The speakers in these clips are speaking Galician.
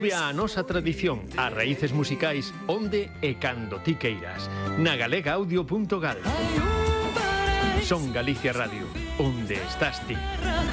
A nosa tradición, as raíces musicais, onde e cando ti queiras. Na galegaaudio.gal. Son Galicia Radio, onde estás ti.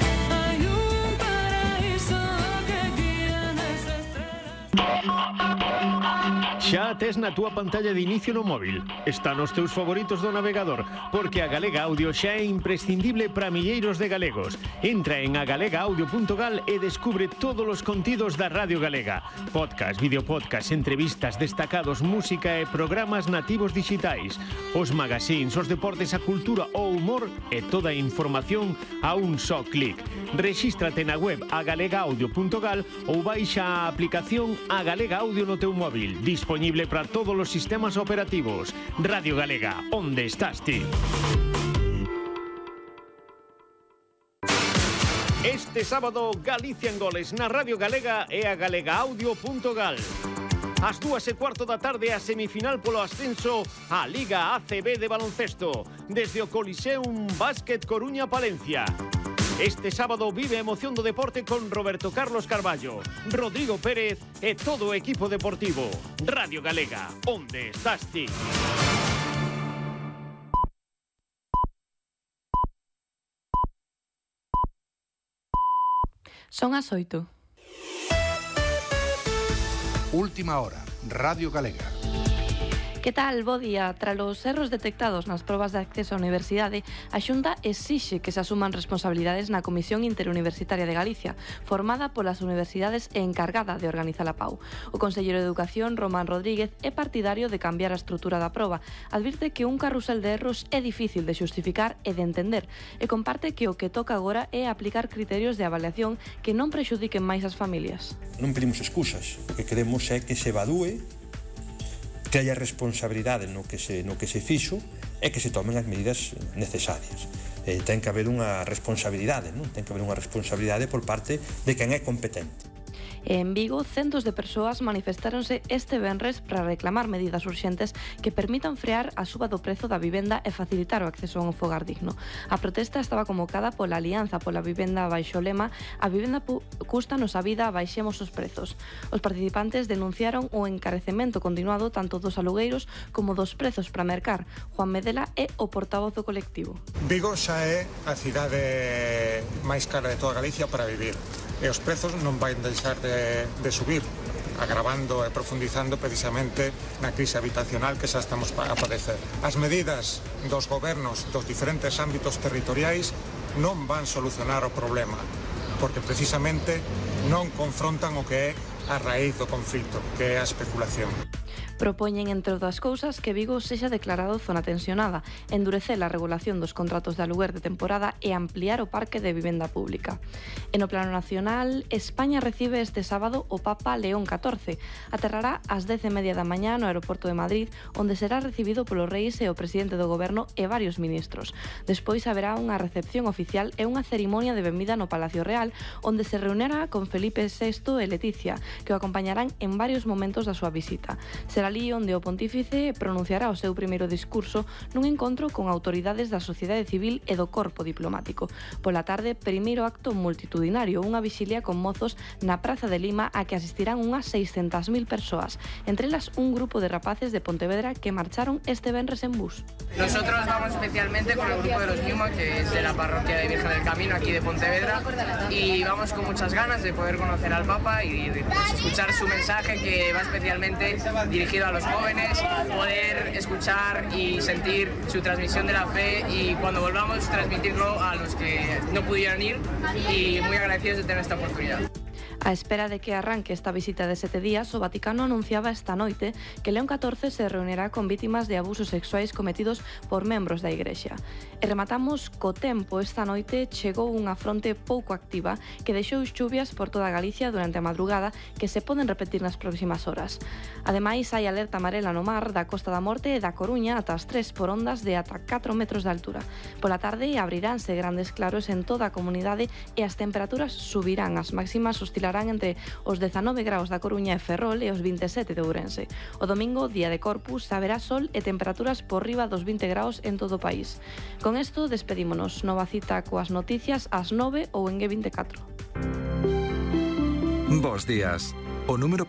Xa tes na túa pantalla de inicio no móvil. Está nos teus favoritos do navegador, porque a Galega Audio xa é imprescindible para milleiros de galegos. Entra en agalegaaudio.gal e descubre todos os contidos da Radio Galega. Podcast, videopodcast, entrevistas, destacados, música e programas nativos digitais. Os magazines, os deportes, a cultura, o humor e toda a información a un só clic. Rexístrate na web agalegaaudio.gal ou baixa a aplicación A Galega Audio no teu móvil. Disponible para todos os sistemas operativos. Radio Galega, onde estás ti? Este sábado, Galicia en goles na Radio Galega e a galegaaudio.gal. Ás 2:15 da tarde, a semifinal polo ascenso á Liga ACB de baloncesto, desde o Coliseum Básquet Coruña Palencia. Este sábado vive a emoción do deporte con Roberto Carlos Carballo, Rodrigo Pérez e todo o equipo deportivo. Radio Galega, onde estás ti? Son as 8. Última hora, Radio Galega. Que tal? Bo día. Tras os erros detectados nas probas de acceso á universidade, a Xunta exixe que se asuman responsabilidades na Comisión Interuniversitaria de Galicia, formada polas universidades e encargada de organizar a PAU. O conselleiro de Educación, Román Rodríguez, é partidario de cambiar a estrutura da proba. Advirte que un carrusel de erros é difícil de xustificar e de entender, e comparte que o que toca agora é aplicar criterios de avaliación que non prexudiquen máis as familias. Non pedimos excusas, o que queremos é que se evalúe, que haya responsabilidade no que se fixo e que se tomen as medidas necesarias. Ten que haber unha responsabilidade, non? Ten que haber unha responsabilidade por parte de quen é competente. En Vigo, centos de persoas manifestáronse este venres para reclamar medidas urxentes que permitan frear a suba do prezo da vivenda e facilitar o acceso a un fogar digno. A protesta estaba convocada pola Alianza pola Vivenda baixo o lema "A vivenda custa-nos a vida, baixemos os prezos". Os participantes denunciaron o encarecemento continuado tanto dos alugueiros como dos prezos para mercar. Juan Medela é o portavoz do colectivo. Vigo xa é a cidade máis cara de toda Galicia para vivir. E os prezos non van deixar de subir, agravando e profundizando precisamente na crise habitacional que xa estamos a padecer. As medidas dos gobernos dos diferentes ámbitos territoriais non van solucionar o problema, porque precisamente non confrontan o que é a raíz do conflito, que é a especulación. Propoñen, entre outras cousas, que Vigo sexa declarado zona tensionada, endurecer a regulación dos contratos de aluguer de temporada e ampliar o parque de vivenda pública. En o plano nacional, España recibe este sábado o Papa León XIV. Aterrará ás 10:30 da mañá no aeroporto de Madrid, onde será recibido polos reis e o presidente do goberno e varios ministros. Despois haberá unha recepción oficial e unha cerimonia de benvida no Palacio Real, onde se reunirá con Felipe VI e Leticia, que o acompañarán en varios momentos da súa visita. Será alí onde o pontífice pronunciará o seu primeiro discurso nun encontro con autoridades da sociedade civil e do corpo diplomático. Pola tarde, primeiro acto multitudinario, unha vixilia con mozos na Praza de Lima a que asistirán unhas 600.000 persoas, entre elas un grupo de rapaces de Pontevedra que marcharon este venres en bus. Nosotros vamos especialmente con el grupo de los Ñuma, que es de la parroquia de Virgen del Camino aquí de Pontevedra, y vamos con muchas ganas de poder conocer al Papa y escuchar su mensaje, que va especialmente dirigido a los jóvenes, poder escuchar y sentir su transmisión de la fe y cuando volvamos transmitirlo a los que no pudieron ir, y muy agradecidos de tener esta oportunidad. A espera de que arranque esta visita de 7 días, o Vaticano anunciaba esta noite que León XIV se reunirá con vítimas de abusos sexuais cometidos por membros da Igrexa. E rematamos co tempo. Esta noite chegou unha fronte pouco activa que deixou chuvias por toda Galicia durante a madrugada que se poden repetir nas próximas horas. Ademais, hai alerta amarela no mar da Costa da Morte e da Coruña ata as 3 por ondas de ata 4 metros de altura. Pola tarde abriránse grandes claros en toda a comunidade e as temperaturas subirán. As máximas oscilarán entre os 19 graus da Coruña e Ferrol e os 27 de Ourense. O domingo, día de Corpus, haberá sol e temperaturas por riba dos 20 graus en todo o país. Con isto, despedímonos. Nova cita coas noticias ás 9 ou en G24. Bos días. o número